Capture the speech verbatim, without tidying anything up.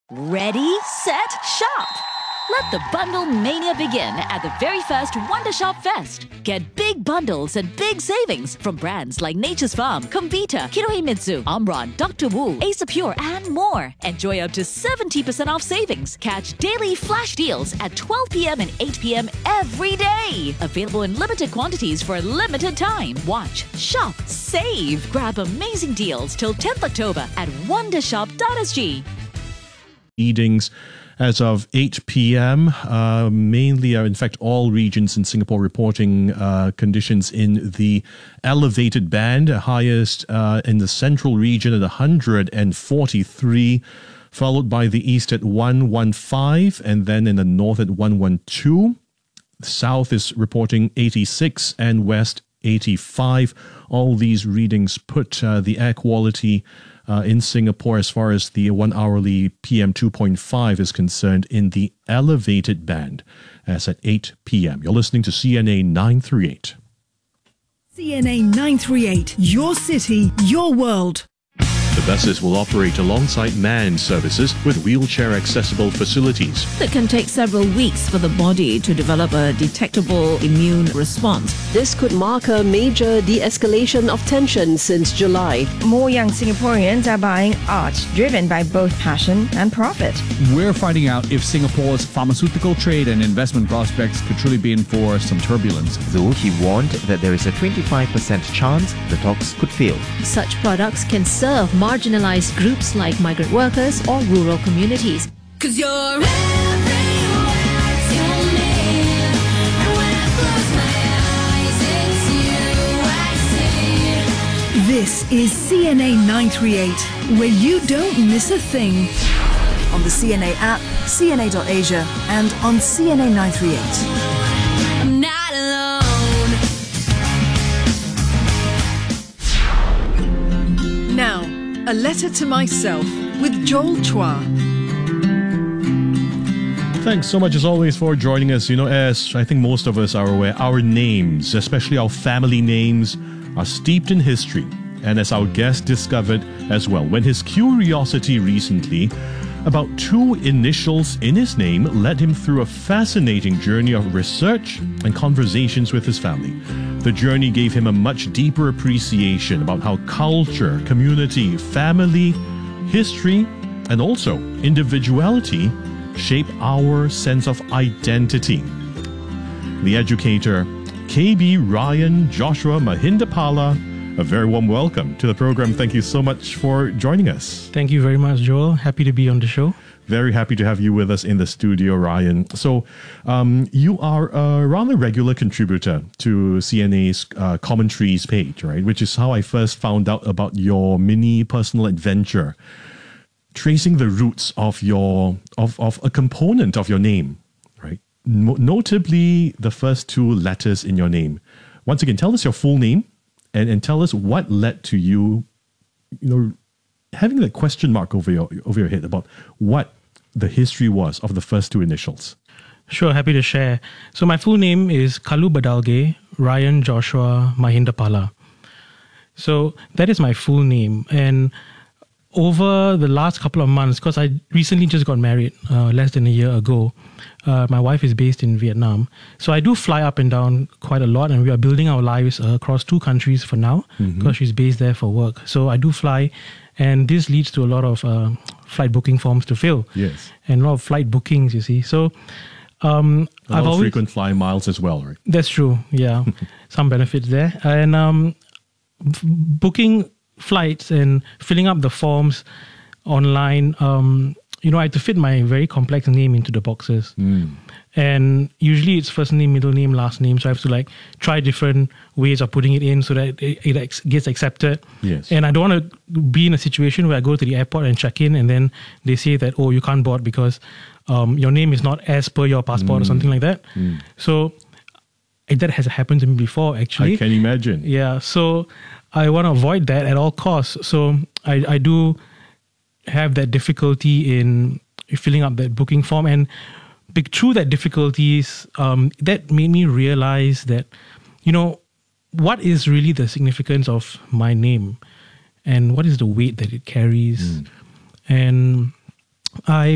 Ready, set, shop! Let the bundle mania begin at the very first Wonder Shop Fest. Get big bundles and big savings from brands like Nature's Farm, Comvita, Kinohimitsu, Omron, Doctor Wu, Ace Pure, and more. Enjoy up to seventy percent off savings. Catch daily flash deals at twelve p.m. and eight p.m. every day. Available in limited quantities for a limited time. Watch, shop, save. Grab amazing deals till tenth October at wondershop dot s g. Readings as of eight p.m. Uh, mainly, uh, in fact, all regions in Singapore reporting uh, conditions in the elevated band, highest uh, in the central region at one hundred forty-three, followed by the east at one hundred fifteen, and then in the north at one hundred twelve. The south is reporting eighty-six and west eighty-five. All these readings put uh, the air quality Uh, in Singapore, as far as the one hourly P M two point five is concerned, in the elevated band, as at eight p.m. You're listening to C N A nine thirty-eight. C N A nine thirty-eight, your city, your world. The buses will operate alongside manned services with wheelchair-accessible facilities. It can take several weeks for the body to develop a detectable immune response. This could mark a major de-escalation of tension since July. More young Singaporeans are buying art driven by both passion and profit. We're finding out if Singapore's pharmaceutical trade and investment prospects could truly be in for some turbulence. Though he warned that there is a twenty-five percent chance the talks could fail. Such products can serve marginalized groups like migrant workers or rural communities. Cause you're everywhere to me, and when I close my eyes, it's you I see. This is C N A nine thirty-eight, where you don't miss a thing. On the C N A app, C N A dot asia, and on C N A nine thirty-eight. I'm not alone. Now, a letter to myself with Joel Chua. Thanks so much as always for joining us. You know, as I think most of us are aware, our names, especially our family names, are steeped in history. And as our guest discovered as well, when his curiosity recently about two initials in his name led him through a fascinating journey of research and conversations with his family. The journey gave him a much deeper appreciation about how culture, community, family, history, and also individuality shape our sense of identity. The educator, K B Ryan Joshua Mahindapala, a very warm welcome to the program. Thank you so much for joining us. Thank you very much, Joel. Happy to be on the show. Very happy to have you with us in the studio, Ryan. So, um, you are a rather regular contributor to C N A's uh, commentaries page, right? Which is how I first found out about your mini personal adventure, tracing the roots of your of, of a component of your name, right? Mo- notably, the first two letters in your name. Once again, tell us your full name, and, and tell us what led to you, you know, having that question mark over your over your head about what the history was of the first two initials. Sure, happy to share. So my full name is Kalu Badalge Ryan Joshua Mahindapala. So that is my full name. And over the last couple of months, because I recently just got married uh, less than a year ago, uh, my wife is based in Vietnam. So I do fly up and down quite a lot, and we are building our lives uh, across two countries for now, because mm-hmm. she's based there for work. So I do fly, and this leads to a lot of uh, flight booking forms to fill. Yes. And a lot of flight bookings, you see. So um, a lot I've of always, frequent flying miles as well, right? That's true, yeah. Some benefits there. And um, f- booking flights and filling up the forms online, um, you know, I had to fit my very complex name into the boxes. Mm. And usually it's first name, middle name, last name. So I have to like try different ways of putting it in so that it, it ex- gets accepted. Yes. And I don't want to be in a situation where I go to the airport and check in and then they say that, oh, you can't board because um, your name is not as per your passport mm. or something like that. Mm. So that has happened to me before, actually. I can imagine. Yeah. So I want to avoid that at all costs. So I, I do have that difficulty in filling up that booking form. And through that difficulties, um, that made me realize that, you know, what is really the significance of my name and what is the weight that it carries. Mm. And I